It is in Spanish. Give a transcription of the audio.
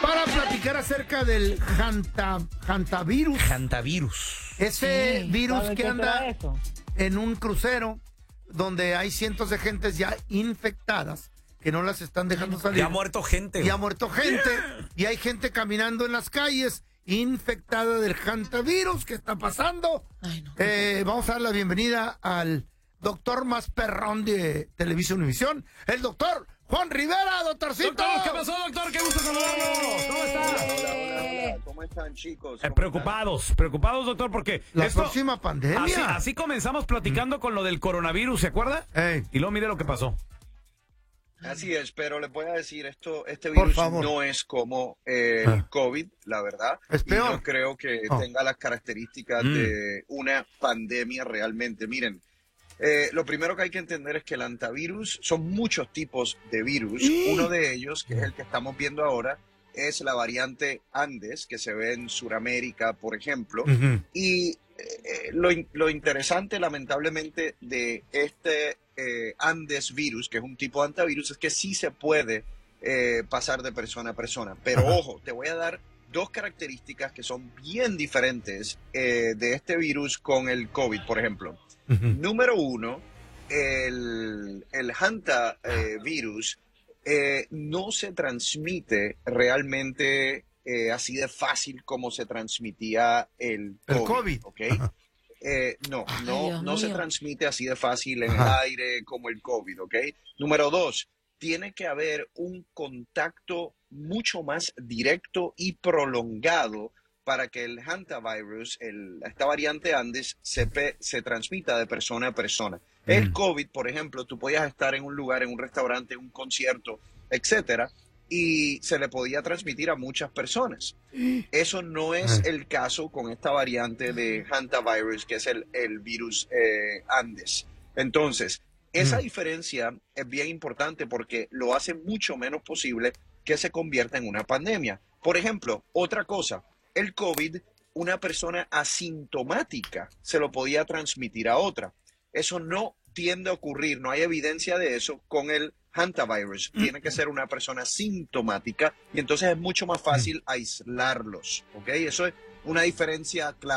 para platicar acerca del hantavirus. Hantavirus. Ese virus ¿sabe que qué anda será eso? en un crucero donde hay cientos de gentes ya infectadas que no las están dejando salir. Ya ha muerto gente. Y ha muerto gente. Y hay gente caminando en las calles infectada del hantavirus. ¿Qué está pasando? Ay, no. Vamos a dar la bienvenida al doctor más perrón de Televisión Univisión, el doctor Juan Rivera. Doctorcito. Doctor, ¿qué pasó, doctor? ¡Qué gusto saludarlo! ¿Cómo está? Hola. ¿Cómo están, chicos? ¿Cómo Preocupados, doctor, porque La esto, próxima pandemia. así comenzamos platicando con lo del coronavirus, ¿se acuerda? Ey. Y luego mire lo que pasó. Así es, pero les voy a decir este Por virus favor. no es como el COVID, la verdad. Es Y peor. no creo que Oh. tenga las características de una pandemia realmente. Miren, lo primero que hay que entender es que el hantavirus son muchos tipos de virus. Uno de ellos, que es el que estamos viendo ahora, es la variante Andes, que se ve en Sudamérica, por ejemplo. Ujú. Y lo interesante, lamentablemente, de este Andes virus, que es un tipo de hantavirus, es que sí se puede pasar de persona a persona. Pero Ajá. ojo, te voy a dar dos características que son bien diferentes de este virus con el COVID, por ejemplo. Ujú. Número uno, el hantavirus no se transmite realmente así de fácil como se transmitía el COVID. ¿Ok? Ajá. No Dios se mío. transmite así de fácil en Ajá. el aire como el COVID, ¿ok? Número dos, tiene que haber un contacto mucho más directo y prolongado para que el hantavirus, esta variante Andes, se transmita de persona a persona. El COVID, por ejemplo, tú podías estar en un lugar, en un restaurante, en un concierto, etcétera, y se le podía transmitir a muchas personas. Eso no es el caso con esta variante de hantavirus, que es el virus Andes. Entonces, esa diferencia es bien importante porque lo hace mucho menos posible que se convierta en una pandemia. Por ejemplo, otra cosa, el COVID, una persona asintomática se lo podía transmitir a otra. Eso no tiende a ocurrir, no hay evidencia de eso con el hantavirus. Tiene que ser una persona sintomática y entonces es mucho más fácil aislarlos, ¿ok? Eso es una diferencia clara.